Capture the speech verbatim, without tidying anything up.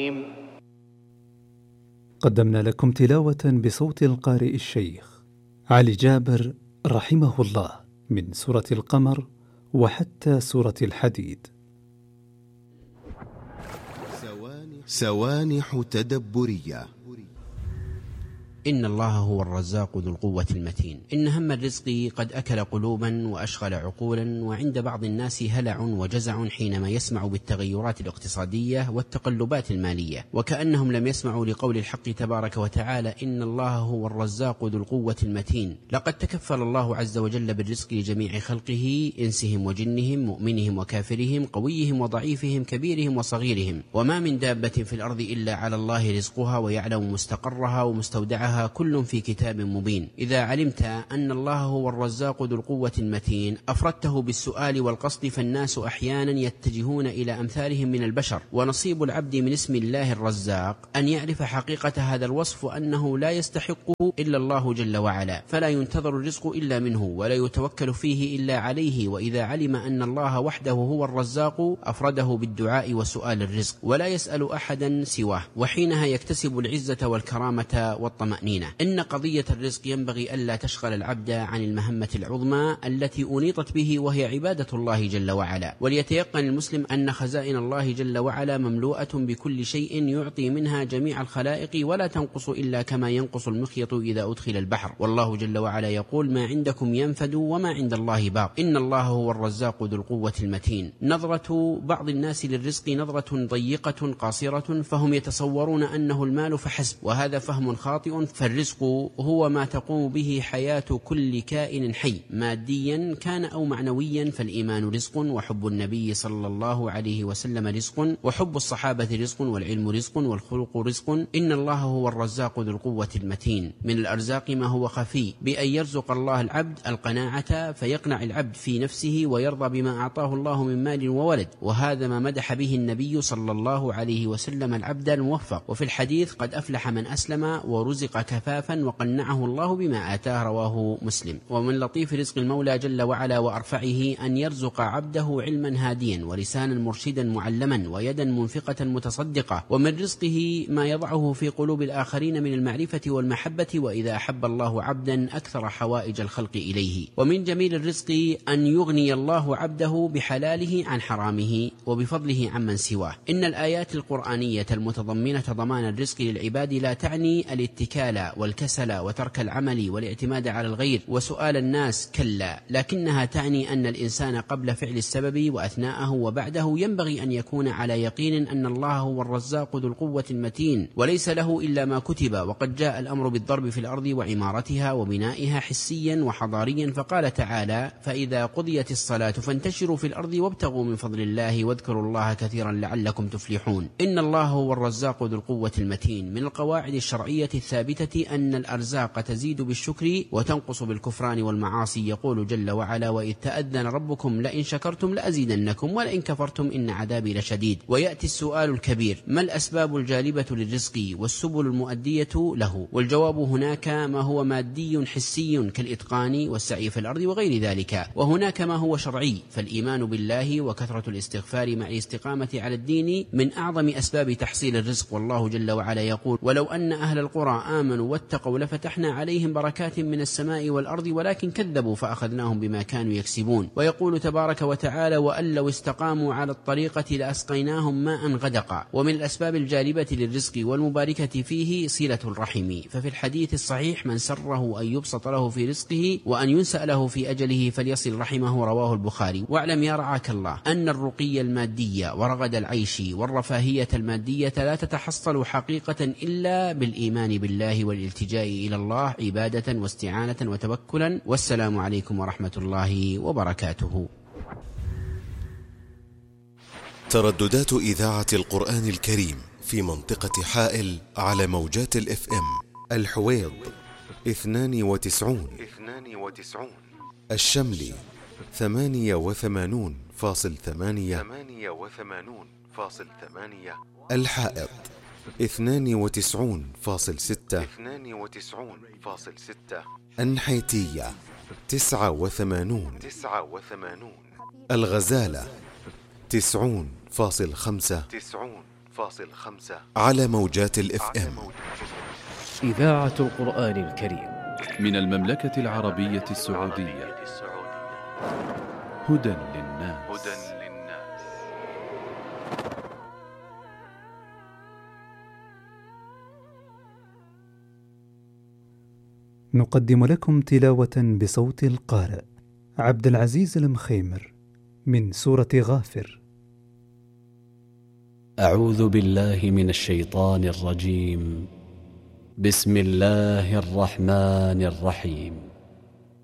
قدمنا لكم تلاوة بصوت القارئ الشيخ علي جابر رحمه الله من سورة القمر وحتى سورة الحديد. سوانح تدبرية. إن الله هو الرزاق ذو القوة المتين. إن هم الرزق قد أكل قلوبا وأشغل عقولا، وعند بعض الناس هلع وجزع حينما يسمع بالتغيرات الاقتصادية والتقلبات المالية، وكأنهم لم يسمعوا لقول الحق تبارك وتعالى: إن الله هو الرزاق ذو القوة المتين. لقد تكفل الله عز وجل بالرزق لجميع خلقه، إنسهم وجنهم، مؤمنهم وكافرهم، قويهم وضعيفهم، كبيرهم وصغيرهم. وما من دابة في الأرض إلا على الله رزقها ويعلم مستقرها ومستودعها، كل في كتاب مبين. إذا علمت أن الله هو الرزاق ذو القوة المتين أفردته بالسؤال والقصد، فالناس أحيانا يتجهون إلى أمثالهم من البشر، ونصيب العبد من اسم الله الرزاق أن يعرف حقيقة هذا الوصف، أنه لا يستحقه إلا الله جل وعلا، فلا ينتظر الرزق إلا منه، ولا يتوكل فيه إلا عليه. وإذا علم أن الله وحده هو الرزاق أفرده بالدعاء وسؤال الرزق، ولا يسأل أحدا سواه، وحينها يكتسب العزة والكرامة والطمأنينة. إن قضية الرزق ينبغي ألا تشغل العبد عن المهمة العظمى التي أنيطت به، وهي عبادة الله جل وعلا. وليتيقن المسلم أن خزائن الله جل وعلا مملوءة بكل شيء يعطي منها جميع الخلائق، ولا تنقص إلا كما ينقص المخيط إذا أدخل البحر. والله جل وعلا يقول: ما عندكم ينفد وما عند الله باق. إن الله هو الرزاق ذو القوة المتين. نظرة بعض الناس للرزق نظرة ضيقة قاصرة، فهم يتصورون أنه المال فحسب، وهذا فهم خاطئ. فالرزق هو ما تقوم به حياة كل كائن حي، ماديا كان أو معنويا. فالإيمان رزق، وحب النبي صلى الله عليه وسلم رزق، وحب الصحابة رزق، والعلم رزق، والخلق رزق. إن الله هو الرزاق ذو القوة المتين. من الأرزاق ما هو خفي، بأن يرزق الله العبد القناعة، فيقنع العبد في نفسه ويرضى بما أعطاه الله من مال وولد، وهذا ما مدح به النبي صلى الله عليه وسلم العبد الموفق. وفي الحديث: قد أفلح من أسلم ورزق كفافا وقنعه الله بما آتاه، رواه مسلم. ومن لطيف رزق المولى جل وعلا وأرفعه أن يرزق عبده علما هاديا، ولسانا مرشدا معلما، ويدا منفقة متصدقة. ومن رزقه ما يضعه في قلوب الآخرين من المعرفة والمحبة، وإذا أحب الله عبدا أكثر حوائج الخلق إليه. ومن جميل الرزق أن يغني الله عبده بحلاله عن حرامه، وبفضله عمن سواه. إن الآيات القرآنية المتضمنة ضمان الرزق للعباد لا تعني الاتكال والكسل وترك العمل والاعتماد على الغير وسؤال الناس، كلا، لكنها تعني أن الإنسان قبل فعل السبب وأثناءه وبعده ينبغي أن يكون على يقين أن الله هو الرزاق ذو القوة المتين، وليس له إلا ما كتب. وقد جاء الأمر بالضرب في الأرض وعمارتها وبنائها حسيا وحضاريا، فقال تعالى: فإذا قضيت الصلاة فانتشروا في الأرض وابتغوا من فضل الله واذكروا الله كثيرا لعلكم تفلحون. إن الله هو الرزاق ذو القوة المتين. من القواعد الشرعية الثابتة أن الأرزاق تزيد بالشكر وتنقص بالكفران والمعاصي. يقول جل وعلا: وإذ تأذن ربكم لئن شكرتم لأزيدنكم ولئن كفرتم إن عذابي لشديد. ويأتي السؤال الكبير: ما الأسباب الجالبة للرزق والسبل المؤدية له؟ والجواب: هناك ما هو مادي حسي كالإتقان والسعي في الأرض وغير ذلك، وهناك ما هو شرعي، فالإيمان بالله وكثرة الاستغفار مع الاستقامة على الدين من أعظم أسباب تحصيل الرزق. والله جل وعلا يقول: ولو أن أهل القرى آمنوا واتقوا لفتحنا عليهم بركات من السماء والأرض ولكن كذبوا فأخذناهم بما كانوا يكسبون. ويقول تبارك وتعالى: وأن لو استقاموا على الطريقة لأسقيناهم ماء غدقا. ومن الأسباب الجالبة للرزق والمباركة فيه صلة الرحم، ففي الحديث الصحيح: من سره أن يبسط له في رزقه وأن ينسأ له في أجله فليصل رحمه، رواه البخاري. واعلم يا رعاك الله أن الرقي المادية ورغد العيش والرفاهية المادية لا تتحصل حقيقة إلا بالإيمان بالله والالتجاء إلى الله عبادة واستعانة وتوكلا. والسلام عليكم ورحمة الله وبركاته. ترددات إذاعة القرآن الكريم في منطقة حائل على موجات الاف ام: الحويض اثنان وتسعون الشملي ثمانية وثمانون فاصل ثمانية الحائط اثنان وتسعون فاصل ستة النحيتية تسعة وثمانون الغزالة تسعون فاصل خمسة فاصل خمسة على موجات الاف ام. إذاعة القرآن الكريم من المملكة العربية السعودية. هدى للناس. نقدم لكم تلاوة بصوت القارئ عبد العزيز المخيمر من سورة غافر. أعوذ بالله من الشيطان الرجيم. بسم الله الرحمن الرحيم.